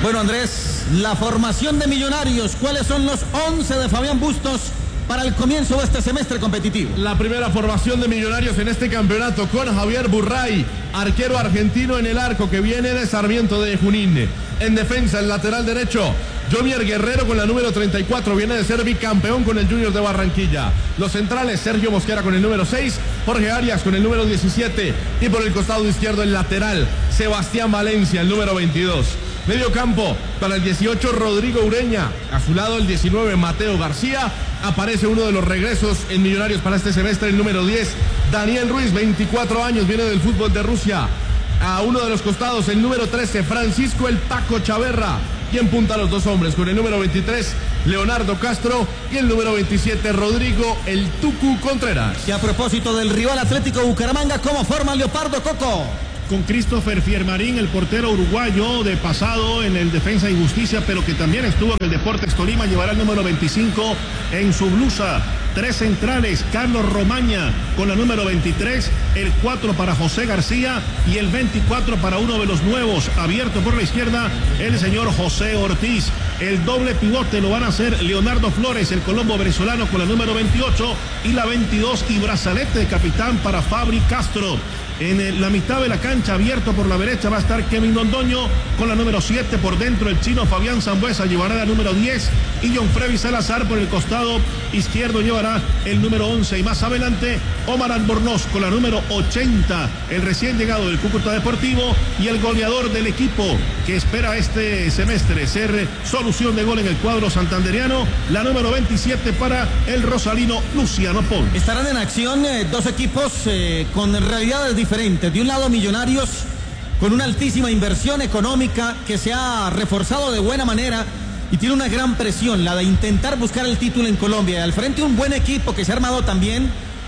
Bueno, Andrés, la formación de Millonarios, ¿cuáles son los 11 de Fabián Bustos para el comienzo de este semestre competitivo? La primera formación de Millonarios en este campeonato con Javier Burray, arquero argentino en el arco que viene de Sarmiento de Junín. En defensa, el lateral derecho, Jomier Guerrero con la número 34, viene de ser bicampeón con el Junior de Barranquilla. Los centrales, Sergio Mosquera con el número 6, Jorge Arias con el número 17 y por el costado izquierdo el lateral, Sebastián Valencia, el número 22. Medio campo, para el 18, Rodrigo Ureña. A su lado, el 19, Mateo García. Aparece uno de los regresos en Millonarios para este semestre, el número 10, Daniel Ruiz, 24 años, viene del fútbol de Rusia. A uno de los costados, el número 13, Francisco el Paco Chaverra. Y en punta los dos hombres, con el número 23, Leonardo Castro, y el número 27, Rodrigo el Tucu Contreras. Y a propósito del rival Atlético Bucaramanga, ¿cómo forma Leopardo, Coco? Con Christopher Fiermarín, el portero uruguayo de pasado en el Defensa y Justicia, pero que también estuvo en el Deportes Tolima, llevará el número 25 en su blusa. 3 centrales, Carlos Romaña con la número 23, el 4 para José García y el 24 para uno de los nuevos, abierto por la izquierda, el señor José Ortiz. El doble pivote lo van a hacer Leonardo Flores, el colombo venezolano, con la número 28 y la 22, y brazalete de capitán para Fabri Castro. En la mitad de la cancha, abierto por la derecha, va a estar Kevin Londoño con la número 7. Por dentro, el chino Fabián Zambuesa llevará la número 10. Y John Freddy Salazar por el costado izquierdo llevará el número 11. Y más adelante, Omar Albornoz con la número 80. El recién llegado del Cúcuta Deportivo y el goleador del equipo que espera este semestre ser solución de gol en el cuadro santanderiano. La número 27 para el rosalino Luciano Pons. Estarán en acción dos equipos con realidades diferentes. De un lado, Millonarios con una altísima inversión económica que se ha reforzado de buena manera y tiene una gran presión, la de intentar buscar el título en Colombia. Y al frente, un buen equipo que se ha armado también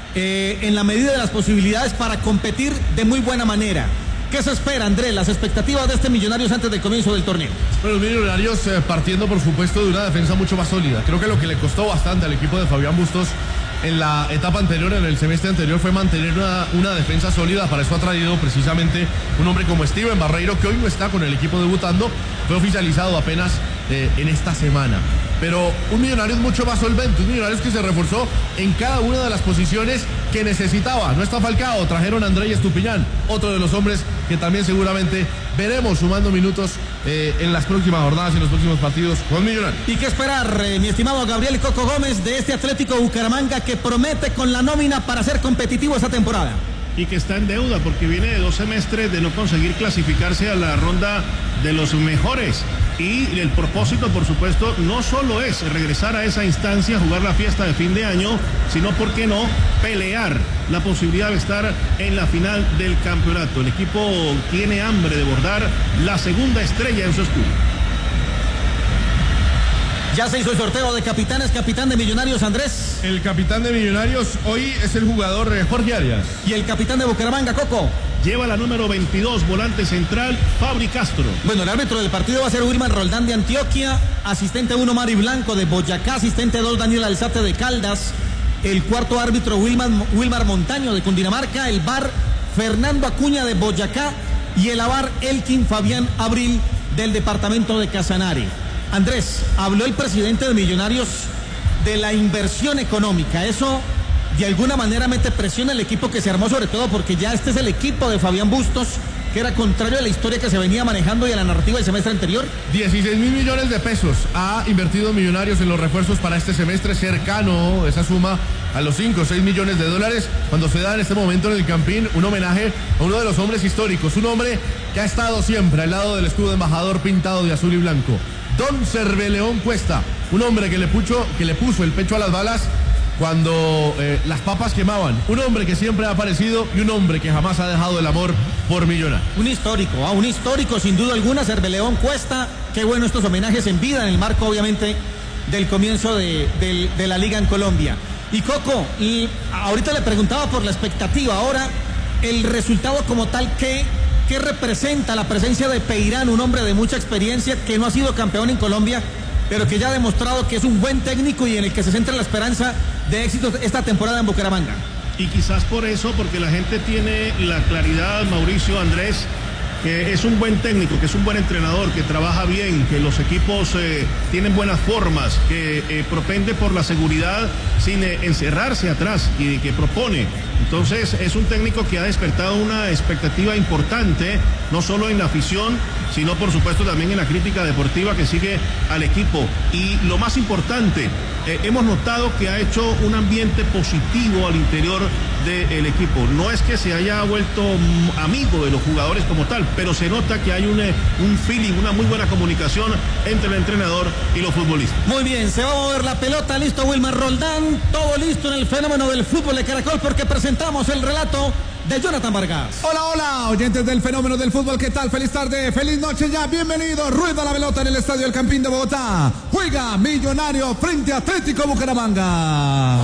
en la medida de las posibilidades para competir de muy buena manera. ¿Qué se espera, Andrés? Las expectativas de este Millonarios antes del comienzo del torneo. Bueno, Millonarios partiendo por supuesto de una defensa mucho más sólida. Creo que lo que le costó bastante al equipo de Fabián Bustos en la etapa anterior, en el semestre anterior, fue mantener una defensa sólida. Para eso ha traído precisamente un hombre como Steven Barreiro, que hoy no está con el equipo debutando, fue oficializado apenas en esta semana. Pero un Millonarios mucho más solvente, un Millonarios que se reforzó en cada una de las posiciones que necesitaba. No está Falcao, trajeron a Andrés Estupiñán, otro de los hombres que también seguramente veremos sumando minutos en las próximas jornadas y en los próximos partidos con Millonarios. ¿Y qué esperar, mi estimado Gabriel Coco Gómez, de este Atlético Bucaramanga que promete con la nómina para ser competitivo esta temporada? Y que está en deuda porque viene de 2 semestres de no conseguir clasificarse a la ronda de los mejores. Y el propósito, por supuesto, no solo es regresar a esa instancia, jugar la fiesta de fin de año, sino, ¿por qué no?, pelear la posibilidad de estar en la final del campeonato. El equipo tiene hambre de bordar la segunda estrella en su escudo. Ya se hizo el sorteo de capitanes, capitán de Millonarios, Andrés. El capitán de Millonarios hoy es el jugador Jorge Arias. Y el capitán de Bucaramanga, Coco. Lleva la número 22, volante central, Fabri Castro. Bueno, el árbitro del partido va a ser Wilmar Roldán de Antioquia, asistente 1 Mari Blanco de Boyacá, asistente 2 Daniel Alzate de Caldas, el cuarto árbitro Wilmar Montaño de Cundinamarca, el VAR Fernando Acuña de Boyacá y el AVAR Elkin Fabián Abril del departamento de Casanare. Andrés, habló el presidente de Millonarios de la inversión económica. Eso de alguna manera mete presión al equipo que se armó, sobre todo porque ya este es el equipo de Fabián Bustos, que era contrario a la historia que se venía manejando y a la narrativa del semestre anterior. 16.000 millones de pesos ha invertido Millonarios en los refuerzos para este semestre, cercano esa suma a los 5 o 6 millones de dólares, cuando se da en este momento en el Campín un homenaje a uno de los hombres históricos, un hombre que ha estado siempre al lado del escudo de embajador pintado de azul y blanco. Don Cerveleón Cuesta, un hombre que le puso el pecho a las balas cuando las papas quemaban, un hombre que siempre ha aparecido y un hombre que jamás ha dejado el amor por Millonarios. Un histórico sin duda alguna, Cerveleón Cuesta. Qué bueno estos homenajes en vida, en el marco obviamente del comienzo de la liga en Colombia. Y Coco, y ahorita le preguntaba por la expectativa, ahora el resultado como tal, ¿qué representa la presencia de Peirán, un hombre de mucha experiencia que no ha sido campeón en Colombia, pero que ya ha demostrado que es un buen técnico y en el que se centra la esperanza de éxito esta temporada en Bucaramanga? Y quizás por eso, porque la gente tiene la claridad, Mauricio, Andrés, que es un buen técnico, que es un buen entrenador, que trabaja bien, que los equipos tienen buenas formas, que propende por la seguridad sin encerrarse atrás y que propone. Entonces es un técnico que ha despertado una expectativa importante, no solo en la afición, sino por supuesto también en la crítica deportiva que sigue al equipo. Y lo más importante, hemos notado que ha hecho un ambiente positivo al interior del equipo. No es que se haya vuelto amigo de los jugadores como tal, pero se nota que hay un feeling, una muy buena comunicación entre el entrenador y los futbolistas. Muy bien, se va a mover la pelota, listo Wilmar Roldán, todo listo en el fenómeno del fútbol de Caracol porque presentamos el relato de Jonathan Vargas. Hola, hola, oyentes del fenómeno del fútbol, ¿qué tal? Feliz tarde, feliz noche ya, bienvenidos. Rueda la pelota en el estadio El Campín de Bogotá. Juega Millonario frente a Atlético Bucaramanga.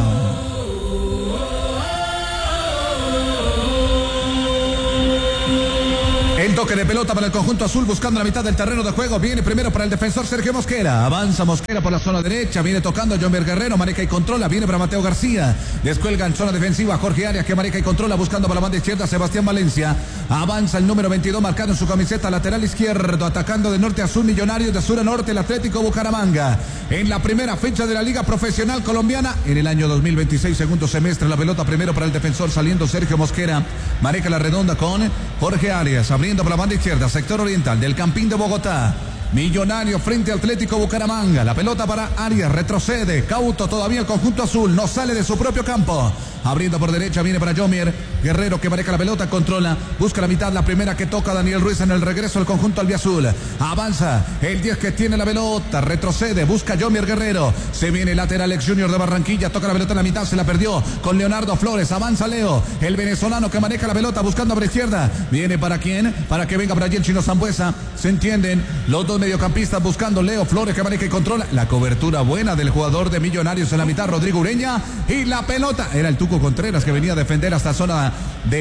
El toque de pelota para el conjunto azul buscando la mitad del terreno de juego. Viene primero para el defensor Sergio Mosquera. Avanza Mosquera por la zona derecha. Viene tocando Jomer Guerrero. Maneja y controla. Viene para Mateo García. Descuelga en zona defensiva Jorge Arias que maneja y controla buscando para la banda izquierda Sebastián Valencia. Avanza el número 22 marcado en su camiseta lateral izquierdo. Atacando de norte a sur Millonarios, de sur a norte el Atlético Bucaramanga. En la primera fecha de la Liga Profesional Colombiana en el año 2026, segundo semestre. La pelota primero para el defensor saliendo Sergio Mosquera. Maneja la redonda con Jorge Arias. Abriendo por la banda izquierda, sector oriental del Campín de Bogotá. Millonario frente al Atlético Bucaramanga. La pelota para Arias, retrocede. Cauto todavía el conjunto azul. No sale de su propio campo. Abriendo por derecha, viene para Jomer Guerrero que maneja la pelota, controla. Busca la mitad, la primera que toca Daniel Ruiz en el regreso al conjunto albiazul. Avanza el 10 que tiene la pelota. Retrocede, busca Jomer Guerrero. Se viene lateral ex Junior de Barranquilla. Toca la pelota en la mitad, se la perdió con Leonardo Flores. Avanza Leo, el venezolano que maneja la pelota buscando a la izquierda. Viene para quién? Para que venga para allí el chino Sambuesa. Se entienden los dos mediocampistas buscando Leo Flores que maneja y controla. La cobertura buena del jugador de Millonarios en la mitad, Rodrigo Ureña. Y la pelota era el Tuco Contreras que venía a defender hasta zona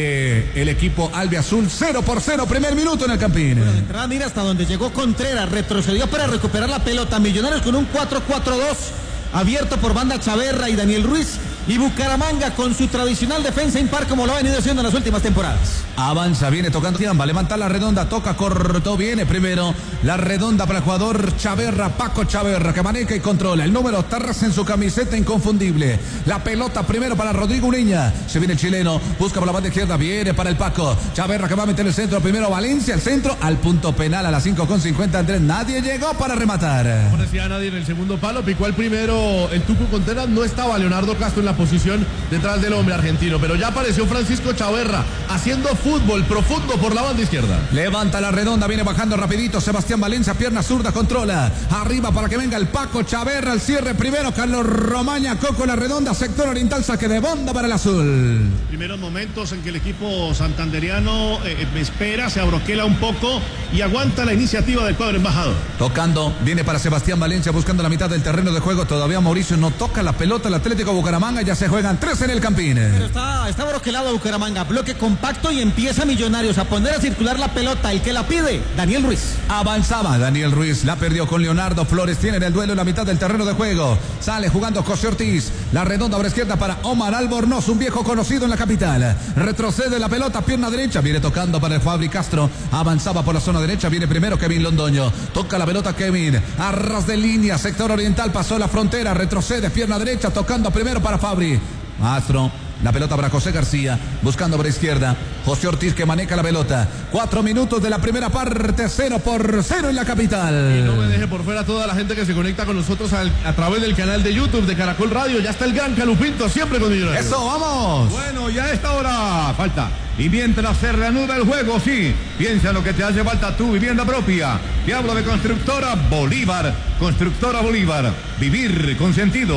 del equipo albiazul. 0-0, primer minuto en el Campín. Bueno, de entrada, mira hasta donde llegó Contreras, retrocedió para recuperar la pelota. Millonarios con un 4-4-2 abierto por banda Chaverra y Daniel Ruiz. Y Bucaramanga con su tradicional defensa impar como lo ha venido haciendo en las últimas temporadas. Avanza, viene tocando Tiamba, levanta la redonda, toca, cortó, viene primero la redonda para el jugador Chaverra, Paco Chaverra, que maneja y controla. El número Tarras en su camiseta inconfundible. La pelota primero para Rodrigo Ureña. Se viene el chileno, busca por la banda izquierda, viene para el Paco. Chaverra que va a meter el centro, primero Valencia, el centro, al punto penal a las 5:50 Andrés. Nadie llegó para rematar. No decía nadie en el segundo palo, picó el primero el Tuco Contreras, no estaba Leonardo Castro en la posición detrás del hombre argentino, pero ya apareció Francisco Chaverra haciendo fútbol profundo por la banda izquierda. Levanta la redonda, viene bajando rapidito Sebastián Valencia, pierna zurda, controla. Arriba para que venga el Paco Chaverra, el cierre primero Carlos Romaña, Coco la redonda, sector oriental, saque de banda para el azul. Primeros momentos en que el equipo santanderiano espera, se abroquela un poco y aguanta la iniciativa del cuadro embajador. Tocando, viene para Sebastián Valencia buscando la mitad del terreno de juego, todavía Mauricio no toca la pelota, el Atlético Bucaramanga, ya se juegan 3 en el Campín. Pero está broquelado Bucaramanga, bloque compacto y empieza Millonarios a poner a circular la pelota. El que la pide, Daniel Ruiz. Avanzaba Daniel Ruiz, la perdió con Leonardo Flores, tiene el duelo en la mitad del terreno de juego. Sale jugando José Ortiz, la redonda por izquierda para Omar Albornoz, un viejo conocido en la capital. Retrocede la pelota, pierna derecha, viene tocando para el Fabri Castro. Avanzaba por la zona derecha, viene primero Kevin Londoño. Toca la pelota Kevin, a ras de línea, sector oriental, pasó la frontera, retrocede, pierna derecha, tocando primero para Fabri. Mastro, la pelota para José García, buscando por izquierda, José Ortiz que maneja la pelota. 4 minutos de la primera parte, 0-0 en la capital. Y no me deje por fuera toda la gente que se conecta con nosotros a través del canal de YouTube de Caracol Radio. Ya está el gran Calupinto, siempre con Millonarios. Eso, vamos. Bueno, ya a esta hora falta. Y mientras se reanuda el juego, sí, piensa en lo que te hace falta tu vivienda propia. Te hablo de Constructora Bolívar. Constructora Bolívar, vivir con sentido.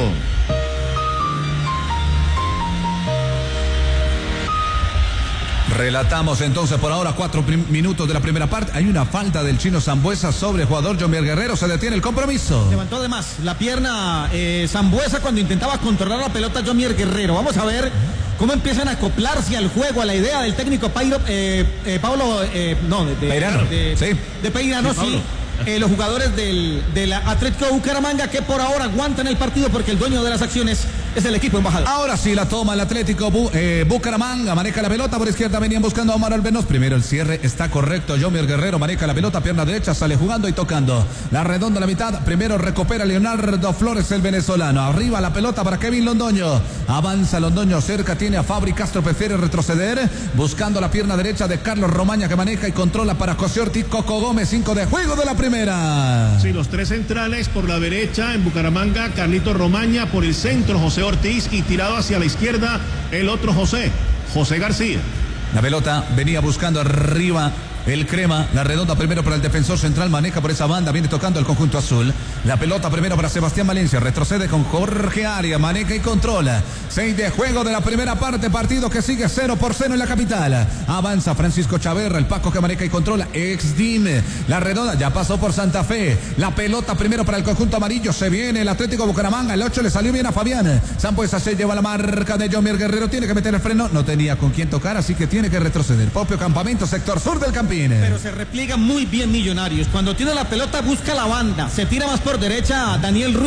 Relatamos entonces por ahora 4 minutos de la primera parte. Hay una falta del chino Sambuesa sobre el jugador Jomer Guerrero. Se detiene el compromiso. Levantó además la pierna Sambuesa cuando intentaba controlar la pelota Jomer Guerrero. Vamos a ver cómo empiezan a acoplarse al juego, a la idea del técnico Peirano. Sí. De Peirano, sí. los jugadores del Atlético Bucaramanga, que por ahora aguantan el partido porque el dueño de las acciones es el equipo embajador. Ahora sí la toma el Atlético Bucaramanga, maneja la pelota por izquierda, venían buscando a Omar Albenos. Primero el cierre está correcto, Jomer Guerrero maneja la pelota, pierna derecha, sale jugando y tocando. La redonda a la mitad, primero recupera Leonardo Flores, el venezolano. Arriba la pelota para Kevin Londoño. Avanza Londoño, cerca tiene a Fabri Castro, prefiere retroceder, buscando la pierna derecha de Carlos Romaña, que maneja y controla para José Ortiz. Coco Gómez, 5 de juego de la primera. Sí, los tres centrales por la derecha en Bucaramanga, Carlito Romaña, por el centro José Ortiz y tirado hacia la izquierda el otro José García. La pelota venía buscando arriba el Crema, la redonda primero para el defensor central, maneja por esa banda, viene tocando el conjunto azul. La pelota primero para Sebastián Valencia, retrocede con Jorge Arias, maneja y controla. 6 de juego de la primera parte, partido que sigue 0-0 en la capital. Avanza Francisco Chaverra, el Paco que maneja y controla, ex-Dime. La redonda ya pasó por Santa Fe. La pelota primero para el conjunto amarillo, se viene el Atlético Bucaramanga, el 8 le salió bien a Fabián. Sampuesa se lleva la marca de Jomer Guerrero, tiene que meter el freno, no tenía con quién tocar, así que tiene que retroceder. Propio campamento, sector sur del Campín. Pero se repliega muy bien Millonarios. Cuando tiene la pelota busca la banda. Se tira más por derecha a Daniel Ruiz.